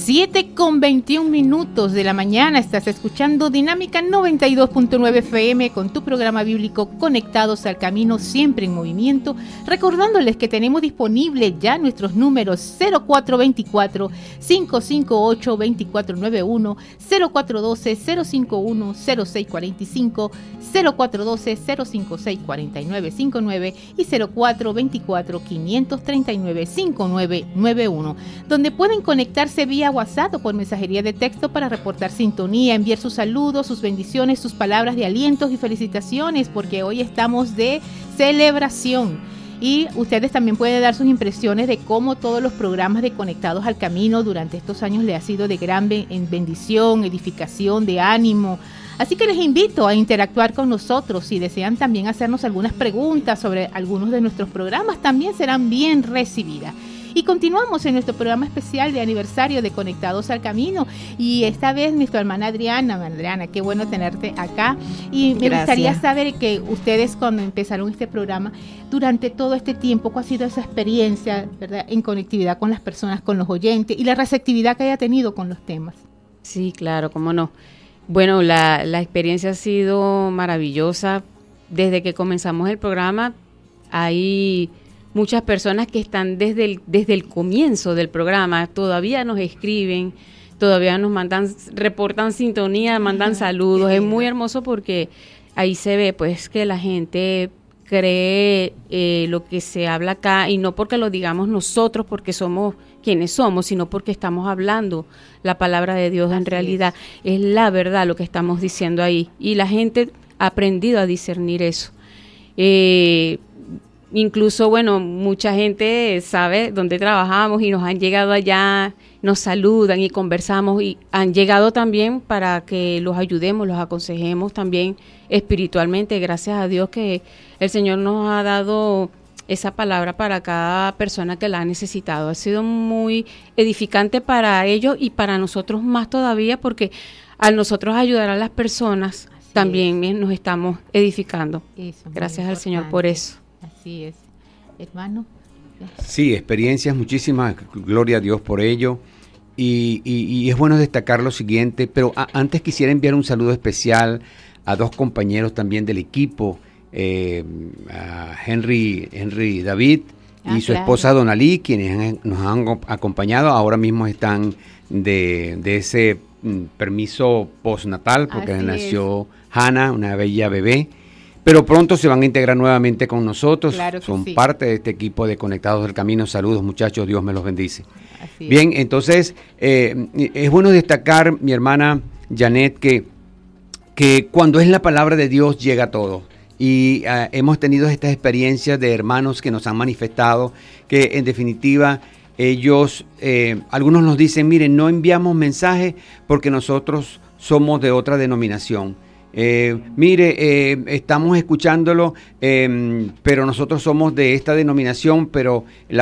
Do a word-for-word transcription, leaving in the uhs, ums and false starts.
siete con veintiún minutos de la mañana. Estás escuchando Dinámica noventa y dos punto nueve F M con tu programa bíblico Conectados al Camino, siempre en movimiento. Recordándoles que tenemos disponible ya nuestros números cero cuatro dos cuatro, cinco cinco ocho, dos cuatro nueve uno, cero cuatro uno dos, cero cinco uno, cero seis cuatro cinco, cero cuatro uno dos, cero cinco seis, cuatro nueve cinco nueve y cero cuatro dos cuatro, cinco tres nueve, cinco nueve nueve uno, donde pueden conectarse vía WhatsApp o por mensajería de texto para reportar sintonía, enviar sus saludos, sus bendiciones, sus palabras de alientos y felicitaciones, porque hoy estamos de celebración. Y ustedes también pueden dar sus impresiones de cómo todos los programas de Conectados al Camino durante estos años les ha sido de gran bendición, edificación, de ánimo. Así que les invito a interactuar con nosotros. Si desean también hacernos algunas preguntas sobre algunos de nuestros programas, también serán bien recibidas. Y continuamos en nuestro programa especial de aniversario de Conectados al Camino. Y esta vez nuestra hermana Adriana. Adriana, qué bueno tenerte acá. Y me Gracias. gustaría saber que ustedes, cuando empezaron este programa, durante todo este tiempo, ¿cuál ha sido esa experiencia, verdad, en conectividad con las personas, con los oyentes y la receptividad que haya tenido con los temas? Sí, claro, cómo no. Bueno, la, la experiencia ha sido maravillosa. Desde que comenzamos el programa, hay muchas personas que están desde el, desde el comienzo del programa, todavía nos escriben, todavía nos mandan, reportan sintonía, mandan saludos. Es muy hermoso porque ahí se ve pues que la gente cree eh, lo que se habla acá, y no porque lo digamos nosotros, porque somos quienes somos, sino porque estamos hablando la palabra de Dios. En realidad es la verdad lo que estamos diciendo ahí, y la gente ha aprendido a discernir eso. Eh, Incluso, bueno, mucha gente sabe dónde trabajamos y nos han llegado allá, nos saludan y conversamos, y han llegado también para que los ayudemos, los aconsejemos también espiritualmente. Gracias a Dios que el Señor nos ha dado esa palabra para cada persona que la ha necesitado. Ha sido muy edificante para ellos y para nosotros más todavía, porque al nosotros ayudar a las personas, Así también es. nos estamos edificando. Eso, Gracias al Señor por eso. Así es, hermano. Sí, experiencias, muchísimas, gloria a Dios por ello. Y, y, y es bueno destacar lo siguiente, pero a, antes quisiera enviar un saludo especial a dos compañeros también del equipo, eh, a Henry, Henry David y ah, su claro. esposa Donalí, quienes han, nos han acompañado. Ahora mismo están de, de ese mm, permiso postnatal, porque Así nació es. Hannah, una bella bebé. Pero pronto se van a integrar nuevamente con nosotros. Claro Son sí. parte de este equipo de Conectados al Camino. Saludos, muchachos, Dios me los bendice. Así Bien, es. entonces, eh, es bueno destacar, mi hermana Janet, que, que cuando es la palabra de Dios llega todo. Y uh, hemos tenido estas experiencias de hermanos que nos han manifestado que, en definitiva, ellos, eh, algunos nos dicen, miren, no enviamos mensajes porque nosotros somos de otra denominación. Eh, mire, eh, estamos escuchándolo, eh, pero nosotros somos de esta denominación, pero la